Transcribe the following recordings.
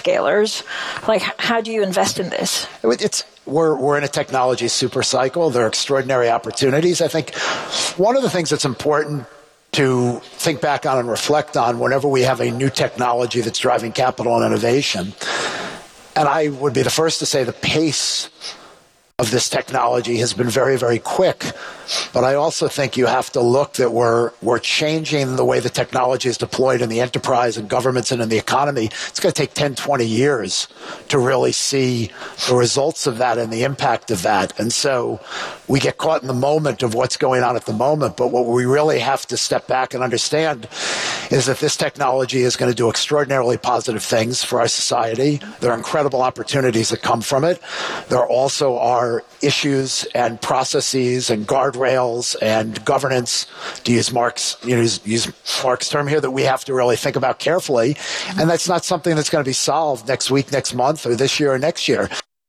hyperscalers. Like, how do you invest in this? We're in a technology super cycle. There are extraordinary opportunities. I think one of the things that's important to think back on and reflect on whenever we have a new technology that's driving capital and innovation, and I would be the first to say the pace of this technology has been very, very quick. But I also think you have to look that we're changing the way the technology is deployed in the enterprise and governments and in the economy. It's going to take 10, 20 years to really see the results of that and the impact of that. And so we get caught in the moment of what's going on at the moment. But what we really have to step back and understand is that this technology is going to do extraordinarily positive things for our society. There are incredible opportunities that come from it. There also are issues and processes and guardrails and governance, to use Mark's term here, that we have to really think about carefully. And that's not something that's going to be solved next week, next month, or this year or next year.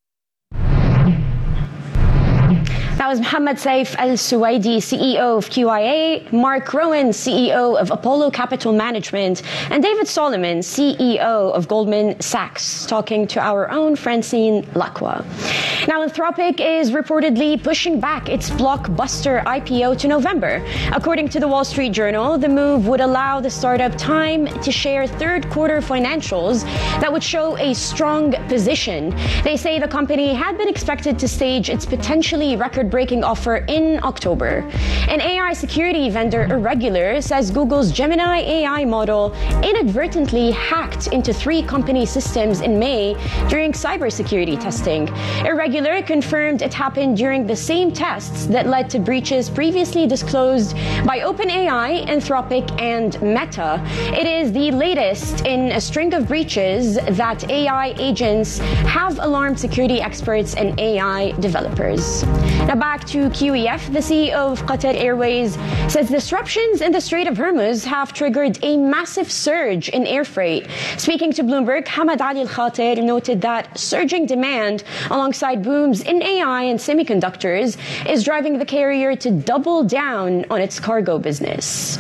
That was Mohammed Saif Al-Suwaidi, CEO of QIA, Mark Rowan, CEO of Apollo Capital Management, and David Solomon, CEO of Goldman Sachs, talking to our own Francine Lacqua. Now, Anthropic is reportedly pushing back its blockbuster IPO to November. According to the Wall Street Journal, the move would allow the startup time to share third quarter financials that would show a strong position. They say the company had been expected to stage its potentially record-breaking offer in October. An AI security vendor, Irregular, says Google's Gemini AI model inadvertently hacked into 3 company systems in May during cybersecurity testing. Irregular confirmed it happened during the same tests that led to breaches previously disclosed by OpenAI, Anthropic, and Meta. It is the latest in a string of breaches that AI agents have alarmed security experts and AI developers. Now back to QEF, the CEO of Qatar Airways says disruptions in the Strait of Hormuz have triggered a massive surge in air freight. Speaking to Bloomberg, Hamad Ali Al-Khatir noted that surging demand alongside booms in AI and semiconductors is driving the carrier to double down on its cargo business.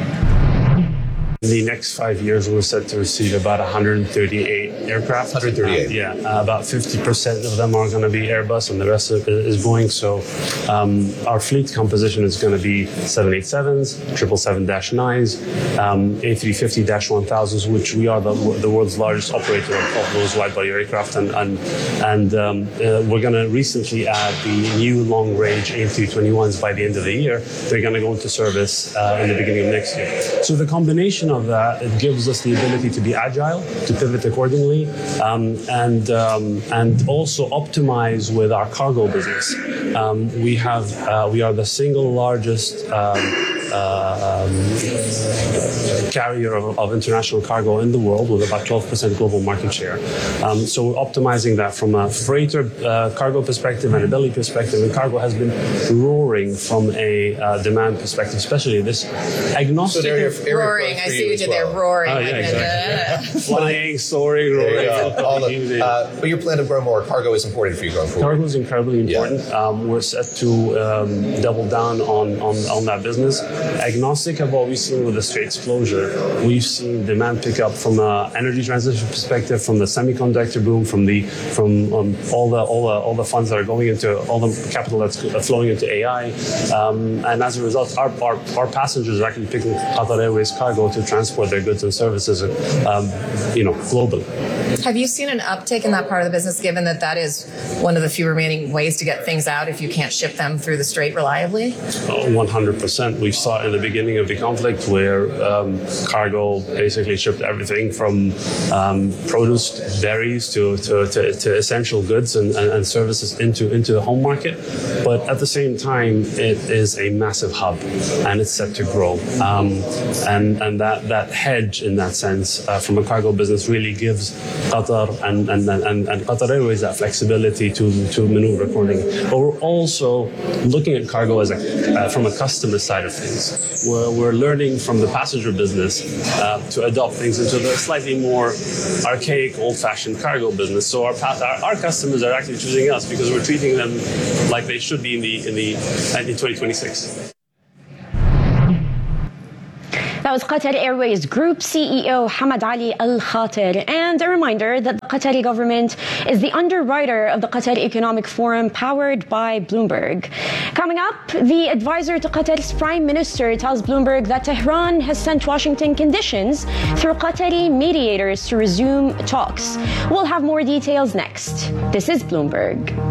In the next 5 years, we're set to receive about 138 aircraft. 138? About 50% of them are going to be Airbus and the rest of it is Boeing. So our fleet composition is going to be 787s, 777-9s, A350-1000s, which we are the world's largest operator of those wide-body aircraft. And we're going to recently add the new long-range A321s by the end of the year. They're going to go into service in the beginning of next year. So the combination of that, it gives us the ability to be agile, to pivot accordingly, and also optimize with our cargo business. We are the single largest carrier of international cargo in the world with about 12% global market share. So we're optimizing that from a freighter cargo perspective and a belly perspective. And cargo has been roaring from a demand perspective, especially this agnostic. So roaring, I see you did there, roaring. Oh, yeah, exactly. Flying, soaring, roaring. But you plan to grow more. Cargo is important for you going forward. Cargo is incredibly important. Yeah. We're set to double down on that business. Agnostic of what we've seen with the Straits closure, we've seen demand pick up from an energy transition perspective, from the semiconductor boom, from all the funds that are going into all the capital that's flowing into AI, and as a result, our passengers are actually picking Qatar Airways cargo to transport their goods and services, globally. Have you seen an uptick in that part of the business, given that is one of the few remaining ways to get things out if you can't ship them through the Strait reliably? 100%. We saw in the beginning of the conflict where cargo basically shipped everything from produce, berries to essential goods and services into the home market. But at the same time, it is a massive hub and it's set to grow. And that hedge in that sense from a cargo business really gives Qatar and Qatar Airways that flexibility to maneuver accordingly. But we're also looking at cargo as from a customer side of things. We're learning from the passenger business to adopt things into the slightly more archaic, old-fashioned cargo business. So our customers are actually choosing us because we're treating them like they should be in 2026. That That was Qatar Airways Group CEO Hamad Ali Al Khater. And a reminder that the Qatari government is the underwriter of the Qatar Economic Forum powered by Bloomberg. Coming up, the advisor to Qatar's Prime Minister tells Bloomberg that Tehran has sent Washington conditions through Qatari mediators to resume talks. We'll have more details next. This is Bloomberg.